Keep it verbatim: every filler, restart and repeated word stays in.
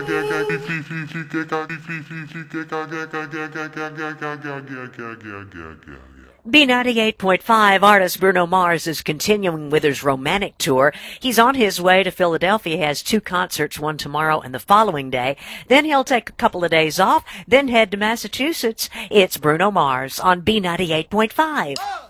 B ninety-eight point five artist Bruno Mars is continuing with his romantic tour. He's on his way to Philadelphia. He has two concerts, one tomorrow and the following day. Then he'll take a couple of days off, then head to Massachusetts. It's Bruno Mars on B ninety-eight point five.